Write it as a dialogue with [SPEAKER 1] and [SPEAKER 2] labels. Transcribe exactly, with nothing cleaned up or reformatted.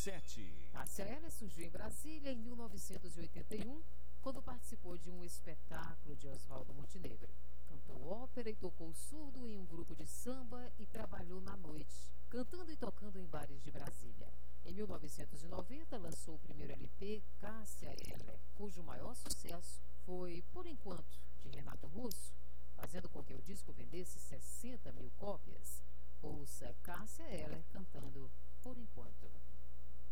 [SPEAKER 1] sete.
[SPEAKER 2] Cássia Eller surgiu em Brasília em mil novecentos e oitenta e um, quando participou de um espetáculo de Oswaldo Montenegro. Cantou ópera e tocou surdo em um grupo de samba e trabalhou na noite, cantando e tocando em bares de Brasília. Em mil novecentos e noventa, lançou o primeiro L P, Cássia Eller, cujo maior sucesso foi Por Enquanto, de Renato Russo, fazendo com que o disco vendesse sessenta mil cópias. Ouça Cássia Eller cantando Por Enquanto.